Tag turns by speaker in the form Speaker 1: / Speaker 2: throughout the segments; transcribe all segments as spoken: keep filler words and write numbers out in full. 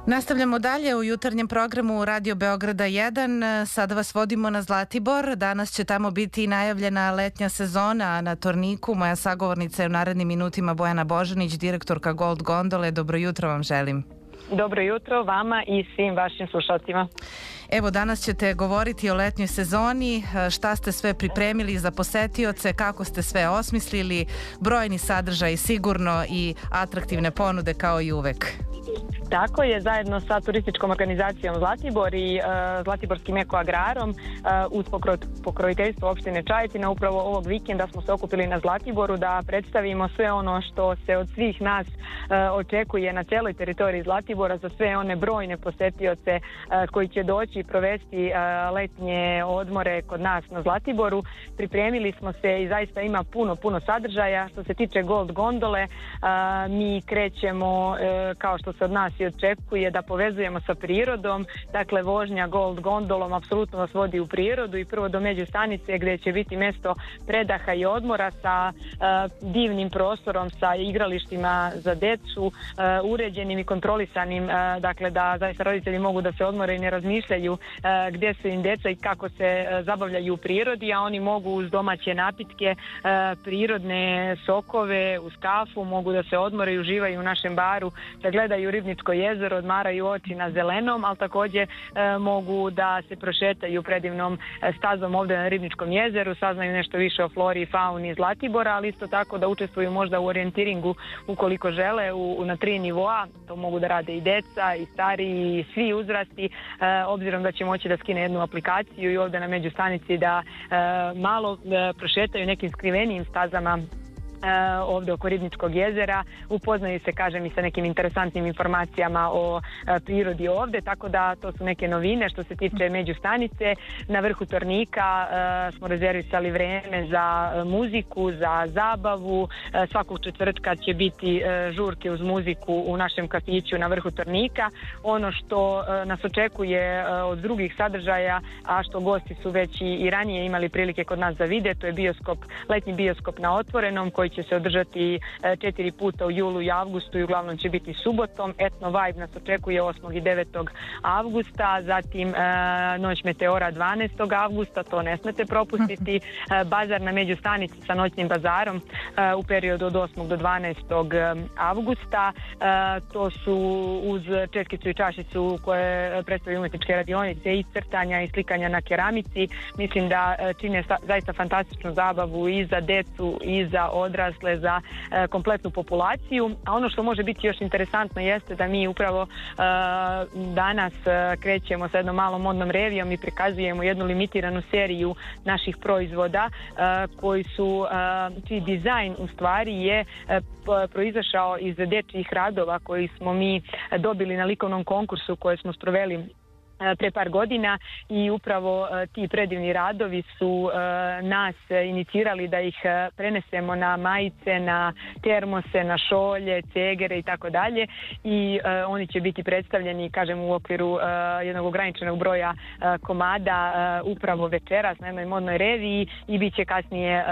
Speaker 1: Nastavljamo dalje u jutarnjem programu Radio Beograda jedan. Sada vas vodimo na Zlatibor. Danas će tamo biti najavljena letnja sezona na Torniku. Moja sagovornica je u narednim minutima Bojana Božanić, direktorka Gold Gondole. Dobro jutro vam želim.
Speaker 2: Dobro jutro vama i svim vašim slušalcima.
Speaker 1: Evo, danas ćete govoriti o letnjoj sezoni, šta ste sve pripremili za posetioce, kako ste sve osmislili, brojni sadržaj sigurno i atraktivne ponude kao i uvek.
Speaker 2: Tako je, zajedno sa turističkom organizacijom Zlatibor i uh, Zlatiborskim ekoagrarom uh, uz pokroviteljstvo opštine Čajetina upravo ovog vikenda smo se okupili na Zlatiboru da predstavimo sve ono što se od svih nas uh, očekuje na celoj teritoriji Zlatibora za sve one brojne posetioce uh, koji će doći i provesti uh, letnje odmore kod nas na Zlatiboru. Pripremili smo se i zaista ima puno, puno sadržaja. Što se tiče Gold Gondole, uh, mi krećemo uh, kao što se od nas i očekuje da povezujemo sa prirodom, dakle vožnja Gold Gondolom apsolutno vas vodi u prirodu i prvo do međustanice gdje će biti mjesto predaha i odmora sa uh, divnim prostorom, sa igralištima za decu, uh, uređenim i kontrolisanim, uh, dakle da zaista roditelji mogu da se odmore i ne razmišljaju uh, gdje su im deca i kako se uh, zabavljaju u prirodi, a oni mogu uz domaće napitke, uh, prirodne sokove, uz kafu, mogu da se odmore i uživaju u našem baru, da gledaju Ribničko jezero, odmaraju oči na zelenom, ali također e, mogu da se prošetaju predivnom stazom ovdje na Ribničkom jezeru, saznaju nešto više o flori i fauni Zlatibora, ali isto tako da učestvuju možda u orijentiringu ukoliko žele u, na tri nivoa. To mogu da rade i deca, i stariji, i svi uzrasti, e, obzirom da će moći da skine jednu aplikaciju i ovdje na međustanici da e, malo e, prošetaju nekim skrivenijim stazama ovdje oko Ribničkog jezera, upoznaju se, kažem, i sa nekim interesantnim informacijama o e, prirodi ovdje, tako da to su neke novine. Što se tiče međustanice, na vrhu Tornika e, smo rezervisali vreme za e, muziku, za zabavu. E, svakog četvrtka će biti e, žurke uz muziku u našem kafiću na vrhu Tornika. Ono što e, nas očekuje e, od drugih sadržaja, a što gosti su već i, i ranije imali prilike kod nas da vide, to je bioskop, letnji bioskop na otvorenom koji će se održati četiri puta u julu i avgustu i uglavnom će biti subotom. Etno Vibe nas očekuje osmog i devetog avgusta, zatim e, Noć meteora dvanaestog avgusta, to ne smete propustiti. E, bazar na međustanici sa noćnim bazarom e, u periodu od osmog do dvanaestog avgusta. E, to su uz četkicu i čašicu koje predstavljaju umetničke radionice i crtanja i slikanja na keramici. Mislim da čine sa, zaista fantastičnu zabavu i za decu i za odrasle, za e, kompletnu populaciju. A ono što može biti još interesantno jeste da mi upravo e, danas e, krećemo sa jednom malom modnom revijom i prikazujemo jednu limitiranu seriju naših proizvoda e, koji su, e, čiji dizajn u stvari je e, proizašao iz dečjih radova koji smo mi dobili na likovnom konkursu koje smo sproveli pre par godina i upravo ti predivni radovi su nas inicirali da ih prenesemo na majice, na termose, na šolje, cegere i tako dalje i oni će biti predstavljeni, kažem, u okviru jednog ograničenog broja komada upravo večeras na jednoj modnoj reviji i bit će kasnije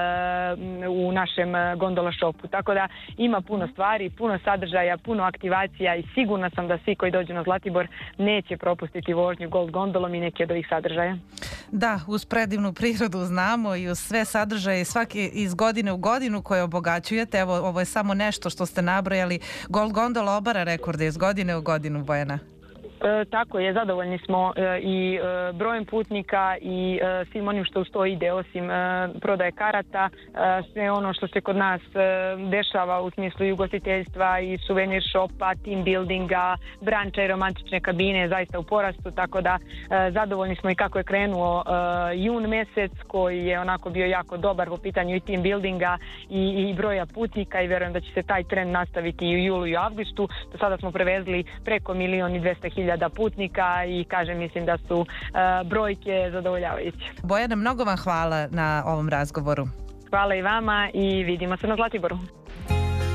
Speaker 2: u našem gondola shopu. Tako da ima puno stvari, puno sadržaja, puno aktivacija i sigurna sam da svi koji dođu na Zlatibor neće propustiti vožnju Gold Gondolom i neke od ovih sadržaja.
Speaker 1: Da, uz predivnu prirodu znamo i uz sve sadržaje svake iz godine u godinu koje obogaćujete. Evo, ovo je samo nešto što ste nabrojali. Gold Gondola obara rekorde iz godine u godinu, Bojana.
Speaker 2: E, tako je, zadovoljni smo e, i e, brojem putnika i e, svim onim što uz to ide, osim e, prodaje karata, e, sve ono što se kod nas e, dešava u smislu i ugostiteljstva i suvenir shopa, team buildinga, branča i romantične kabine zaista u porastu, tako da e, zadovoljni smo i kako je krenuo e, jun mjesec koji je onako bio jako dobar po pitanju i team buildinga i, i broja putnika i vjerujem da će se taj trend nastaviti i u julu i avgustu. Do sada smo prevezli preko milion i dvesta hiljada putnika i kažem, mislim da su uh, brojke zadovoljavajuće.
Speaker 1: Bojana, mnogo vam hvala na ovom razgovoru.
Speaker 2: Hvala i vama i vidimo se na Zlatiboru.